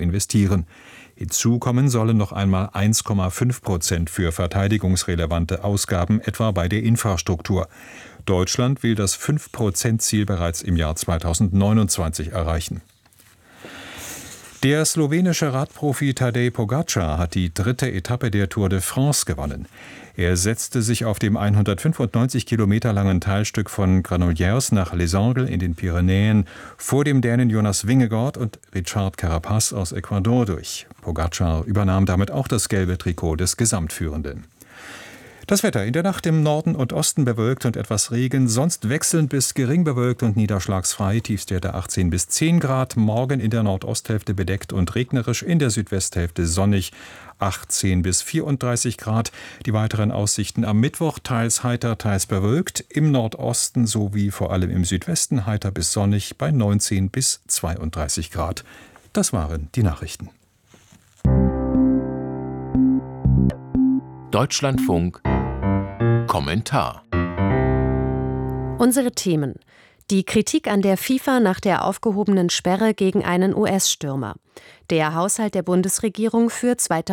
investieren. Hinzu kommen sollen noch einmal 1,5% für verteidigungsrelevante Ausgaben, etwa bei der Infrastruktur. Deutschland will das 5%-Ziel bereits im Jahr 2029 erreichen. Der slowenische Radprofi Tadej Pogačar hat die 3. Etappe der Tour de France gewonnen. Er setzte sich auf dem 195 Kilometer langen Teilstück von Granollers nach Les Angles in den Pyrenäen vor dem Dänen Jonas Vingegaard und Richard Carapaz aus Ecuador durch. Pogačar übernahm damit auch das gelbe Trikot des Gesamtführenden. Das Wetter: in der Nacht im Norden und Osten bewölkt und etwas Regen, sonst wechselnd bis gering bewölkt und niederschlagsfrei, Tiefstwerte 18 bis 10 Grad, morgen in der Nordosthälfte bedeckt und regnerisch, in der Südwesthälfte sonnig, 18 bis 34 Grad. Die weiteren Aussichten am Mittwoch: teils heiter, teils bewölkt, im Nordosten sowie vor allem im Südwesten heiter bis sonnig bei 19 bis 32 Grad. Das waren die Nachrichten. Deutschlandfunk Kommentar. Unsere Themen: Die Kritik an der FIFA nach der aufgehobenen Sperre gegen einen US-Stürmer, der Haushalt der Bundesregierung für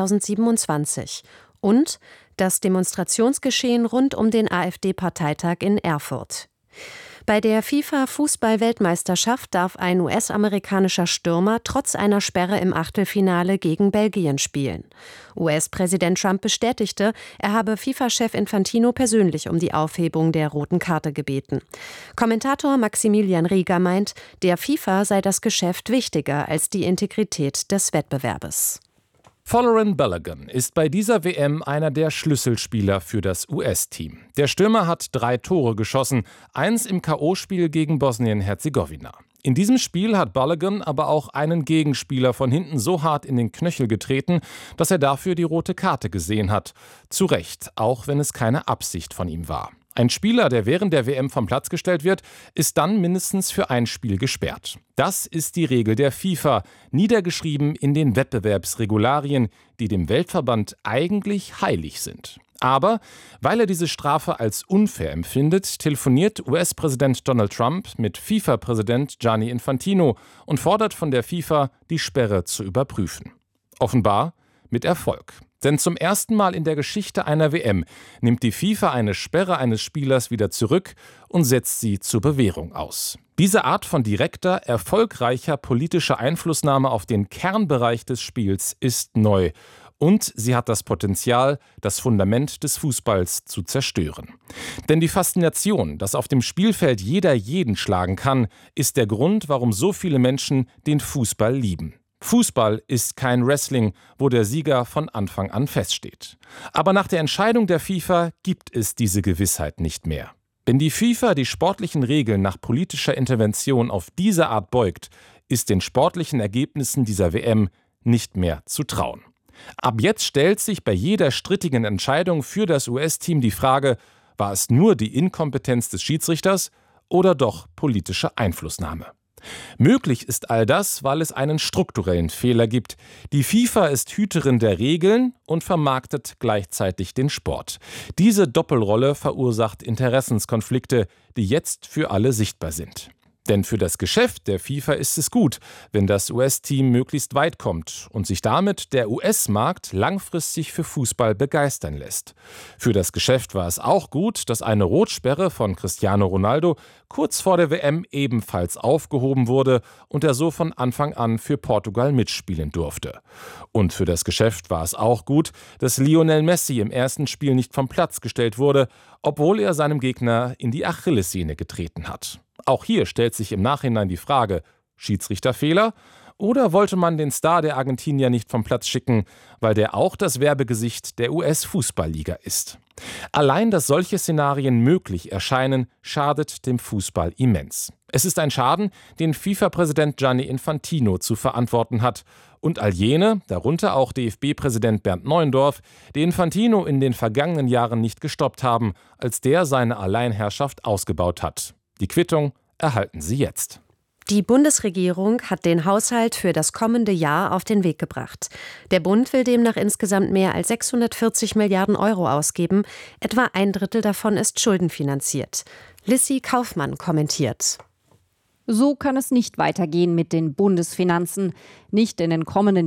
2027 und das Demonstrationsgeschehen rund um den AfD-Parteitag in Erfurt. Bei der FIFA-Fußball-Weltmeisterschaft darf ein US-amerikanischer Stürmer trotz einer Sperre im Achtelfinale gegen Belgien spielen. US-Präsident Trump bestätigte, er habe FIFA-Chef Infantino persönlich um die Aufhebung der roten Karte gebeten. Kommentator Maximilian Rieger meint, der FIFA sei das Geschäft wichtiger als die Integrität des Wettbewerbes. Folarin Balogun ist bei dieser WM einer der Schlüsselspieler für das US-Team. Der Stürmer hat 3 Tore geschossen, 1 im K.O.-Spiel gegen Bosnien-Herzegowina. In diesem Spiel hat Balogun aber auch einen Gegenspieler von hinten so hart in den Knöchel getreten, dass er dafür die rote Karte gesehen hat. Zu Recht, auch wenn es keine Absicht von ihm war. Ein Spieler, der während der WM vom Platz gestellt wird, ist dann mindestens für ein Spiel gesperrt. Das ist die Regel der FIFA, niedergeschrieben in den Wettbewerbsregularien, die dem Weltverband eigentlich heilig sind. Aber weil er diese Strafe als unfair empfindet, telefoniert US-Präsident Donald Trump mit FIFA-Präsident Gianni Infantino und fordert von der FIFA, die Sperre zu überprüfen. Offenbar mit Erfolg. Denn zum ersten Mal in der Geschichte einer WM nimmt die FIFA eine Sperre eines Spielers wieder zurück und setzt sie zur Bewährung aus. Diese Art von direkter, erfolgreicher politischer Einflussnahme auf den Kernbereich des Spiels ist neu. Und sie hat das Potenzial, das Fundament des Fußballs zu zerstören. Denn die Faszination, dass auf dem Spielfeld jeder jeden schlagen kann, ist der Grund, warum so viele Menschen den Fußball lieben. Fußball ist kein Wrestling, wo der Sieger von Anfang an feststeht. Aber nach der Entscheidung der FIFA gibt es diese Gewissheit nicht mehr. Wenn die FIFA die sportlichen Regeln nach politischer Intervention auf diese Art beugt, ist den sportlichen Ergebnissen dieser WM nicht mehr zu trauen. Ab jetzt stellt sich bei jeder strittigen Entscheidung für das US-Team die Frage, war es nur die Inkompetenz des Schiedsrichters oder doch politische Einflussnahme? Möglich ist all das, weil es einen strukturellen Fehler gibt. Die FIFA ist Hüterin der Regeln und vermarktet gleichzeitig den Sport. Diese Doppelrolle verursacht Interessenskonflikte, die jetzt für alle sichtbar sind. Denn für das Geschäft der FIFA ist es gut, wenn das US-Team möglichst weit kommt und sich damit der US-Markt langfristig für Fußball begeistern lässt. Für das Geschäft war es auch gut, dass eine Rotsperre von Cristiano Ronaldo kurz vor der WM ebenfalls aufgehoben wurde und er so von Anfang an für Portugal mitspielen durfte. Und für das Geschäft war es auch gut, dass Lionel Messi im ersten Spiel nicht vom Platz gestellt wurde, obwohl er seinem Gegner in die Achillessehne getreten hat. Auch hier stellt sich im Nachhinein die Frage, Schiedsrichterfehler? Oder wollte man den Star der Argentinier nicht vom Platz schicken, weil der auch das Werbegesicht der US-Fußballliga ist? Allein, dass solche Szenarien möglich erscheinen, schadet dem Fußball immens. Es ist ein Schaden, den FIFA-Präsident Gianni Infantino zu verantworten hat und all jene, darunter auch DFB-Präsident Bernd Neuendorf, die Infantino in den vergangenen Jahren nicht gestoppt haben, als der seine Alleinherrschaft ausgebaut hat. Die Quittung erhalten Sie jetzt. Die Bundesregierung hat den Haushalt für das kommende Jahr auf den Weg gebracht. Der Bund will demnach insgesamt mehr als 640 Milliarden Euro ausgeben. Etwa ein Drittel davon ist schuldenfinanziert. Lissy Kaufmann kommentiert. So kann es nicht weitergehen mit den Bundesfinanzen. Nicht in den kommenden